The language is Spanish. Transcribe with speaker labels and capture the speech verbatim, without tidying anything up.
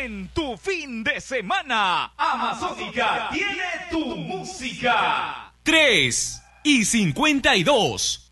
Speaker 1: en tu fin de semana. Amazónica tiene tu música.
Speaker 2: tres y cincuenta y dos.